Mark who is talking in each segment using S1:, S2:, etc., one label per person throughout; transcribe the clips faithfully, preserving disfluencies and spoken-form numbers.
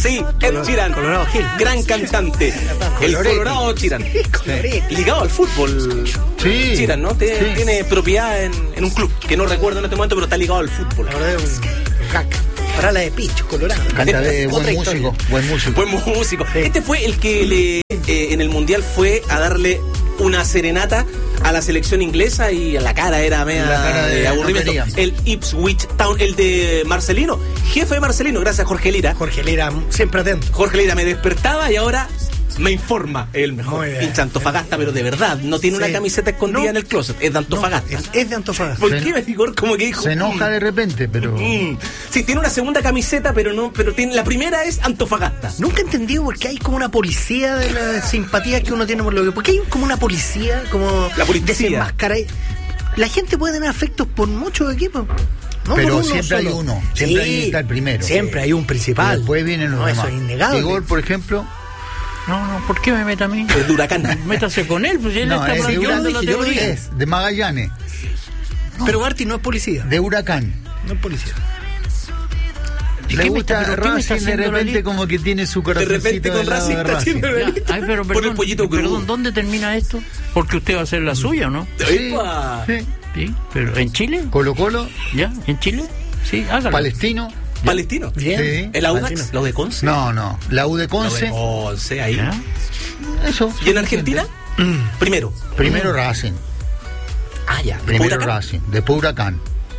S1: Sí, Ed Sheeran,
S2: Colorado Gil.
S1: gran cantante. El Colorado Sheeran. Ligado al fútbol.
S3: Sí.
S1: Sheeran, ¿no? Tiene,
S3: Sí.
S1: tiene propiedad en, en un club que no recuerdo en este momento, pero está ligado al fútbol.
S2: La verdad es un crack. Para la de Picho, Colorado.
S3: Canta de
S2: Otra
S3: buen
S2: historia.
S3: músico, buen músico.
S1: Buen músico. Este fue el que le eh, en el Mundial fue a darle una serenata a la selección inglesa y a la cara era media
S3: La cara de
S1: de aburrimiento.
S3: no quería.
S1: El Ipswich Town, el de Marcelino, jefe de Marcelino, gracias a Jorge Lira.
S2: Jorge Lira, siempre atento.
S1: Jorge Lira me despertaba y ahora me informa. El mejor
S2: Muy bien.
S1: hincha Antofagasta, pero de verdad, no tiene
S2: Sí.
S1: una camiseta escondida
S2: No.
S1: en el closet, es de Antofagasta.
S2: Es, es de Antofagasta.
S1: ¿Por
S3: Se-
S1: qué me dijo como que dijo?
S3: Se enoja
S1: mm,
S3: de repente, pero...
S1: mm. Sí, tiene una segunda camiseta, pero no, pero tiene la primera es Antofagasta.
S2: Nunca he entendido por qué hay como una policía de las simpatías que uno tiene por lo que. ¿Por qué hay como una policía? Como
S1: La policía.
S2: desenmascara- La gente puede tener afectos por muchos equipos. No
S3: Pero
S2: por uno
S3: siempre hay
S2: solo.
S3: uno, siempre
S2: Sí,
S3: ahí está el primero.
S2: Siempre hay un principal.
S3: Y después vienen los
S2: no,
S3: demás.
S2: eso es innegable.
S3: Igor, por ejemplo,
S4: No, no, ¿por qué me mete a mí?
S1: El de Huracán.
S4: Métase con él, pues él
S3: no,
S4: está
S3: es de
S4: planteando la
S3: Huracán,
S4: teoría.
S3: es de Magallanes,
S2: Pero Martín no es policía.
S3: de Huracán.
S2: No es policía.
S4: ¿Y
S3: Le
S4: qué me está-
S3: gusta
S4: pero qué me está
S3: Racing, de
S4: haciendo la
S3: repente
S4: lista?
S3: como que tiene su
S1: De
S3: corazoncito
S1: repente con
S3: del lado
S1: Racing
S3: de
S1: está haciendo
S4: Ya,
S1: la lista.
S4: ay, pero
S1: Por el
S4: perdón,
S1: pollito crudo.
S4: perdón, ¿dónde termina esto? Porque usted va a hacer la suya, ¿no?
S1: Epa.
S3: Sí.
S4: Sí, pero ¿en Chile?
S3: Colo Colo,
S4: ¿Ya? ¿En Chile? Sí, hágalo.
S3: Palestino.
S1: Palestino.
S2: Bien.
S3: Sí.
S1: ¿El Audax?
S2: Palestino.
S1: ¿Lo de Conce?
S3: No, no, la U de
S1: Lo de
S3: Conce,
S1: Conce, ahí.
S4: ¿Ya?
S3: eso.
S1: ¿Y en Argentina? Primero.
S3: Primero Racing,
S1: Ah, ya.
S3: primero
S1: Huracán.
S3: Racing, después Huracán.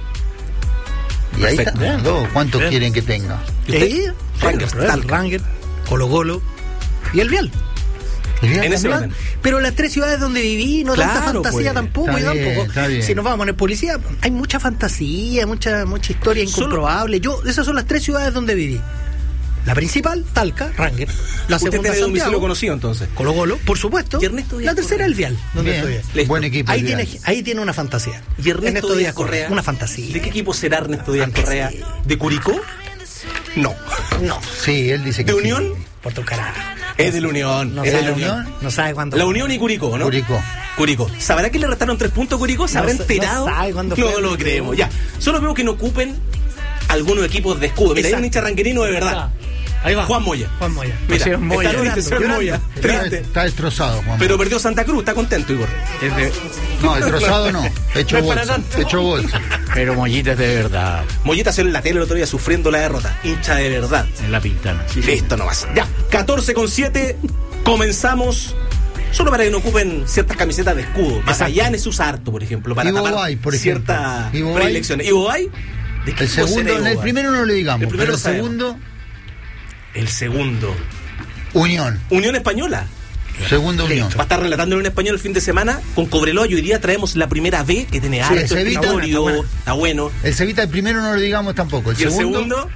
S3: Y ahí
S1: Perfecto.
S3: están los dos. ¿Cuántos
S4: Bien.
S3: quieren que tenga?
S1: ¿Y usted?
S2: Sí,
S1: Rangers,
S2: Rangers,
S1: Talca.
S2: Ranger, Colo Colo y el Vial.
S3: ¿Y bien
S1: En ese
S3: también?
S1: orden.
S2: Pero las tres ciudades donde viví, no tanta
S1: Claro,
S2: fantasía
S1: pues.
S2: tampoco,
S3: Está
S2: y
S3: bien,
S2: tampoco.
S3: está bien.
S2: Si nos vamos a poner policía, hay mucha fantasía, mucha mucha historia
S1: Solo-
S2: incomprobable. Yo, esas son las tres ciudades donde viví. La principal, Talca, Ranger. La
S1: Usted
S2: segunda,
S1: tiene domicilio
S2: Santiago,
S1: conocido entonces.
S2: Colo Colo, por supuesto.
S1: Y Ernesto Díaz
S2: La tercera,
S1: Correa.
S2: el Vial, donde
S3: Bien.
S2: estudié.
S1: Listo.
S3: Buen equipo.
S2: Ahí
S3: el
S2: tiene,
S3: Vial.
S2: ahí tiene una fantasía.
S1: ¿Y Ernesto, Díaz Correa?
S2: Una fantasía.
S1: ¿De qué equipo será Ernesto Díaz
S2: Fantasía.
S1: Correa? ¿De Curicó? No.
S2: No,
S3: Sí, él dice que
S1: ¿De
S3: sí.
S1: Unión?
S2: por tu cara.
S1: Es de la Unión.
S2: No
S1: es
S2: sabe,
S1: de la
S3: la
S1: Unión.
S3: Unión?
S2: No sabe cuándo.
S1: La Unión y Curicó, ¿no?
S3: Curicó.
S1: Curicó. ¿Sabrá que le restaron tres puntos a Curicó? ¿Se habrá
S2: No sa-
S1: enterado?
S2: no sabe cuándo
S1: No
S2: fue.
S1: lo creemos. Ya. Solo veo que no ocupen algunos equipos de escudo. Mira, hay un
S2: Exacto.
S1: hincha ranquerino de verdad.
S2: Ahí va.
S1: Juan Moya.
S2: Juan Moya.
S1: Mira,
S4: Señor Moya.
S1: está triste, señor
S2: Llorando,
S1: Moya.
S2: llorando.
S3: Está,
S1: Triste.
S3: está destrozado, Juan.
S1: Pero perdió Santa Cruz, está contento, Igor.
S4: Es de-
S3: No, destrozado no. Hecho
S1: No es para
S3: bolsa.
S1: tanto.
S3: Hecho bolsa.
S4: Pero Mollita es de verdad,
S1: Mollita salió en la tele el otro día sufriendo la derrota. Hincha de verdad.
S4: en la pintana. Sí, sí.
S1: Listo nomás. Ya, catorce con siete, comenzamos. Solo para que no ocupen ciertas camisetas de escudo. Magallanes usa harto, por ejemplo, para
S3: Y
S1: tapar
S3: Bobay, por ejemplo.
S1: ciertas
S3: Y Bobay.
S1: predilecciones. ¿Y Bobay? ¿De qué
S3: El
S1: equipo
S3: segundo,
S1: será
S3: el
S1: Bobay?
S3: primero no le digamos,
S1: El primero
S3: pero el
S1: sabemos.
S3: segundo,
S1: El segundo.
S3: Unión.
S1: Unión Española.
S3: Segundo Unión.
S1: Va a estar relatando en español el fin de semana con Cobreloa y hoy día traemos la primera B que tiene
S3: Sí,
S1: harto
S3: ese Vita,
S1: escritorio,
S2: está buena,
S1: está bueno.
S3: El Cevita, el primero no le digamos tampoco. El
S1: Y el
S3: segundo,
S1: segundo,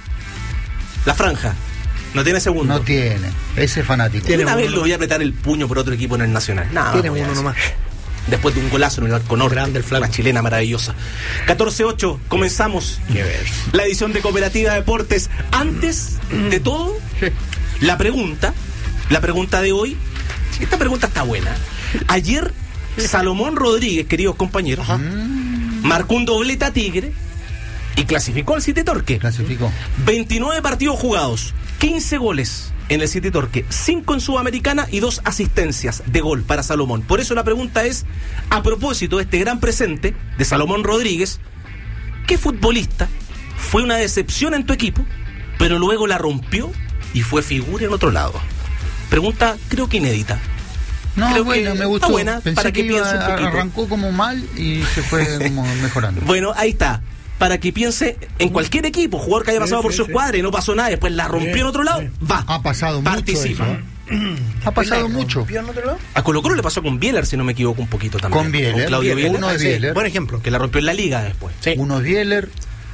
S1: la franja. No tiene segundo.
S3: no tiene. Ese es fanático.
S2: Tiene
S1: Una
S2: uno
S1: vez lo
S2: nomás.
S1: voy a apretar el puño por otro equipo en el Nacional. Nada,
S2: Tiene
S1: voy a
S2: uno
S1: hacer.
S2: nomás.
S1: Después de un golazo en el arco norte.
S2: Grande el flaco.
S1: Una chilena maravillosa. catorce ocho, comenzamos la edición de Cooperativa Deportes. Antes de todo, la pregunta, la pregunta de hoy, esta pregunta está buena. Ayer, Salomón Rodríguez, queridos compañeros, marcó un doblete a Tigre y clasificó al City Torque.
S3: Clasificó.
S1: veintinueve partidos jugados, quince goles en el City Torque, cinco en Sudamericana y dos asistencias de gol para Salomón. Por eso la pregunta es, a propósito de este gran presente de Salomón Rodríguez, ¿qué futbolista fue una decepción en tu equipo, pero luego la rompió y fue figura en otro lado? Pregunta creo que inédita.
S3: No,
S1: Creo
S3: bueno,
S1: que
S3: me gustó.
S1: está buena,
S3: Pensé
S1: para
S3: que,
S1: que
S3: iba,
S1: piense un poquito.
S3: arrancó como mal y se fue como mejorando.
S1: Bueno, ahí está. Para que piense en cualquier equipo, jugador que haya pasado
S2: Sí,
S1: por
S2: sí,
S1: su
S2: sí.
S1: escuadra y no pasó nada, después la rompió en otro lado, va.
S3: Ha pasado mucho
S1: Participa.
S3: eso, ¿eh? Ha pasado mucho.
S2: ¿Rompió en otro lado?
S1: A Colo Colo le pasó con Bieler, si no me equivoco, un poquito también.
S3: Con Bieler.
S1: Claudio Bieler.
S3: Uno es
S1: Sí,
S3: Bieler.
S2: Buen ejemplo.
S1: que la rompió en la liga después.
S3: Uno es Bieler.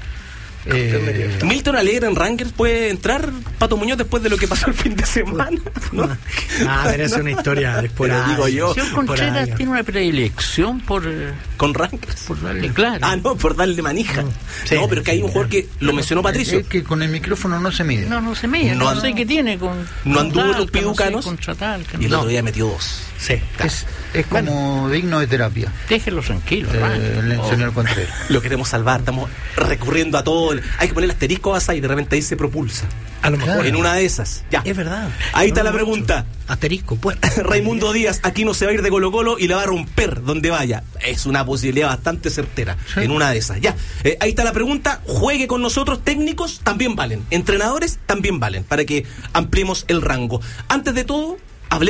S3: Eh,
S1: Milton Alegre en Rangers puede entrar, Pato Muñoz, después de lo que pasó el fin de semana. ¿No?
S2: Ah, pero es una historia después.
S1: Pero digo yo.
S4: Señor Contreras tiene una predilección por, eh,
S1: Con Rangers.
S4: por darle claro.
S1: Ah, no, por darle manija.
S2: Sí.
S1: No, pero es que hay un jugador que lo mencionó Patricio.
S3: es que con el micrófono no se mide.
S4: No, no se mide,
S1: No
S4: no,
S1: and-
S4: sé qué tiene con.
S1: no
S4: con
S1: anduvo en los
S4: Talca,
S1: piducanos.
S4: No sé, contra Talca,
S1: Y el
S4: no.
S1: otro día metió dos.
S2: Sí.
S3: Es, es como digno de terapia,
S4: Déjelo tranquilo,
S3: eh,
S4: Rangers.
S3: el señor Contreras.
S1: Lo queremos salvar, estamos recurriendo a todo Colo-Colo. Hay que poner el asterisco a Asai, de repente ahí se propulsa.
S2: A lo mejor.
S1: En una de esas. Ya.
S2: Es verdad.
S1: Ahí
S2: No
S1: está
S2: lo
S1: la
S2: he
S1: pregunta.
S2: hecho. Asterisco, pues.
S1: Raimundo Díaz, aquí no se va a ir de Colo Colo y la va a romper donde vaya. Es una posibilidad bastante certera.
S2: Sí.
S1: En una de esas. Ya. Eh, ahí está la pregunta. Juegue con nosotros. Técnicos también valen. Entrenadores también valen. Para que ampliemos el rango. Antes de todo,